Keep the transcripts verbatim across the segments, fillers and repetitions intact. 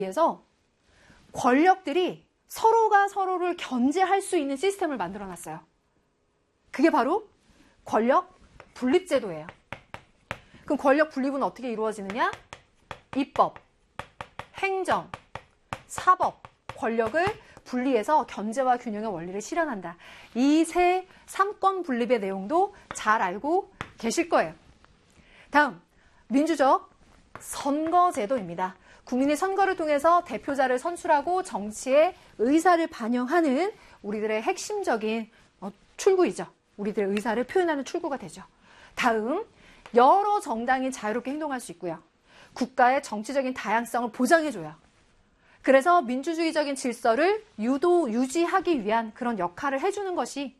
위해서 권력들이 서로가 서로를 견제할 수 있는 시스템을 만들어 놨어요. 그게 바로 권력 분립제도예요. 그럼 권력 분립은 어떻게 이루어지느냐? 입법, 행정, 사법, 권력을 분리해서 견제와 균형의 원리를 실현한다. 이 세 삼권 분립의 내용도 잘 알고 계실 거예요. 다음, 민주적 선거제도입니다. 국민의 선거를 통해서 대표자를 선출하고 정치의 의사를 반영하는 우리들의 핵심적인 출구이죠. 우리들의 의사를 표현하는 출구가 되죠. 다음, 여러 정당이 자유롭게 행동할 수 있고요. 국가의 정치적인 다양성을 보장해줘요. 그래서 민주주의적인 질서를 유도, 유지하기 위한 그런 역할을 해주는 것이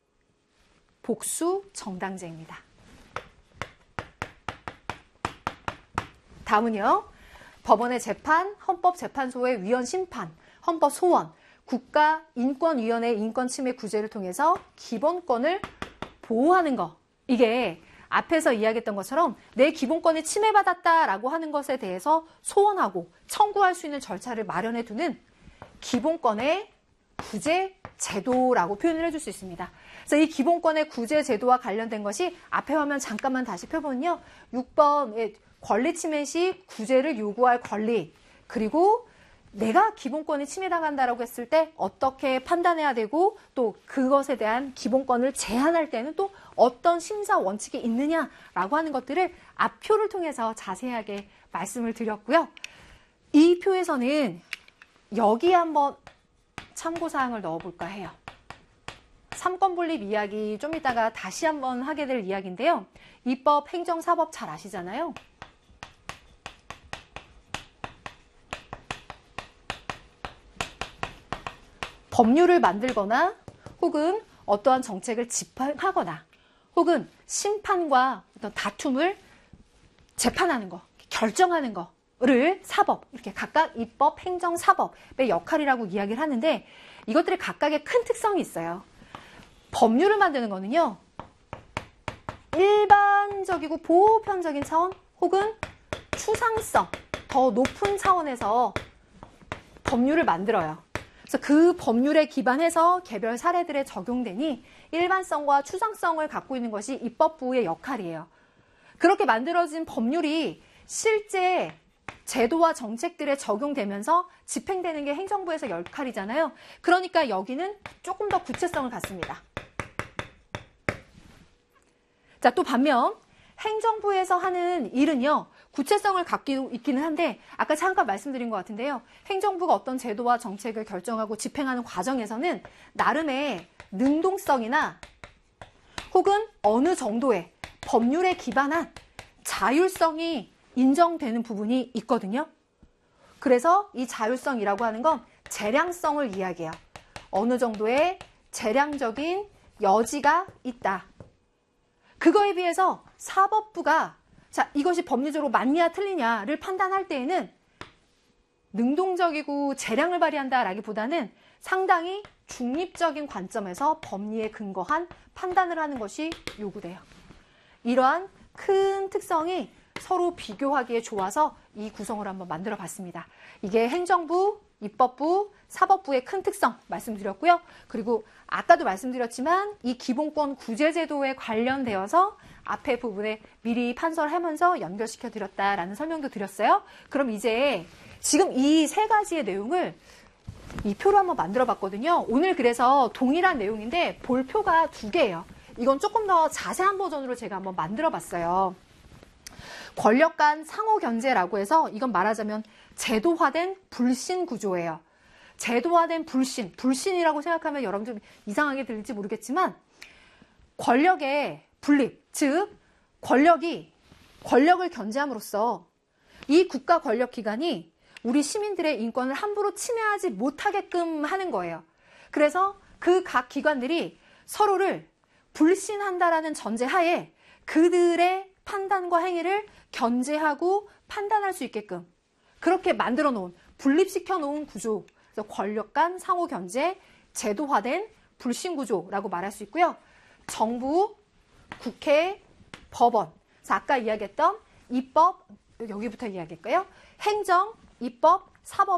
복수 정당제입니다. 다음은요. 법원의 재판, 헌법재판소의 위헌 심판, 헌법 소원, 국가인권위원회의 인권침해 구제를 통해서 기본권을 보호하는 거. 이게 앞에서 이야기했던 것처럼 내 기본권이 침해받았다라고 하는 것에 대해서 소원하고 청구할 수 있는 절차를 마련해 두는 기본권의 구제 제도라고 표현을 해줄 수 있습니다. 그래서 이 기본권의 구제 제도와 관련된 것이 앞에 화면 잠깐만 다시 펴보면요. 육 번의 권리 침해 시 구제를 요구할 권리, 그리고 내가 기본권이 침해당한다라고 했을 때 어떻게 판단해야 되고 또 그것에 대한 기본권을 제한할 때는 또 어떤 심사 원칙이 있느냐라고 하는 것들을 앞표를 통해서 자세하게 말씀을 드렸고요. 이 표에서는 여기에 한번 참고사항을 넣어볼까 해요. 삼권 분립 이야기 좀 이따가 다시 한번 하게 될 이야기인데요. 입법, 행정, 사법 잘 아시잖아요. 법률을 만들거나 혹은 어떠한 정책을 집행하거나 혹은 심판과 어떤 다툼을 재판하는 거, 결정하는 거를 사법, 이렇게 각각 입법, 행정, 사법의 역할이라고 이야기를 하는데 이것들이 각각의 큰 특성이 있어요. 법률을 만드는 거는요. 일반적이고 보편적인 차원 혹은 추상성, 더 높은 차원에서 법률을 만들어요. 그래서 그 법률에 기반해서 개별 사례들에 적용되니 일반성과 추상성을 갖고 있는 것이 입법부의 역할이에요. 그렇게 만들어진 법률이 실제 제도와 정책들에 적용되면서 집행되는 게 행정부에서 역할이잖아요. 그러니까 여기는 조금 더 구체성을 갖습니다. 자, 또 반면 행정부에서 하는 일은요. 구체성을 갖고 있기는 한데 아까 잠깐 말씀드린 것 같은데요. 행정부가 어떤 제도와 정책을 결정하고 집행하는 과정에서는 나름의 능동성이나 혹은 어느 정도의 법률에 기반한 자율성이 인정되는 부분이 있거든요. 그래서 이 자율성이라고 하는 건 재량성을 이야기해요. 어느 정도의 재량적인 여지가 있다. 그거에 비해서 사법부가 자, 이것이 법리적으로 맞냐 틀리냐를 판단할 때에는 능동적이고 재량을 발휘한다라기보다는 상당히 중립적인 관점에서 법리에 근거한 판단을 하는 것이 요구돼요. 이러한 큰 특성이 서로 비교하기에 좋아서 이 구성을 한번 만들어 봤습니다. 이게 행정부, 입법부, 사법부의 큰 특성 말씀드렸고요. 그리고 아까도 말씀드렸지만 이 기본권 구제제도에 관련되어서 앞에 부분에 미리 판서하면서 연결시켜 드렸다라는 설명도 드렸어요. 그럼 이제 지금 이 세 가지의 내용을 이 표로 한번 만들어 봤거든요. 오늘 그래서 동일한 내용인데 볼 표가 두 개예요. 이건 조금 더 자세한 버전으로 제가 한번 만들어 봤어요. 권력 간 상호 견제라고 해서 이건 말하자면 제도화된 불신 구조예요. 제도화된 불신, 불신이라고 생각하면 여러분들 좀 이상하게 들릴지 모르겠지만 권력의 분립, 즉 권력이 권력을 견제함으로써 이 국가 권력 기관이 우리 시민들의 인권을 함부로 침해하지 못하게끔 하는 거예요. 그래서 그 각 기관들이 서로를 불신한다라는 전제하에 그들의 판단과 행위를 견제하고 판단할 수 있게끔 그렇게 만들어 놓은, 분립시켜 놓은 구조, 그래서 권력 간 상호 견제, 제도화된 불신 구조라고 말할 수 있고요. 정부, 국회, 법원, 그래서 아까 이야기했던 입법, 여기부터 이야기할까요? 행정, 입법, 사법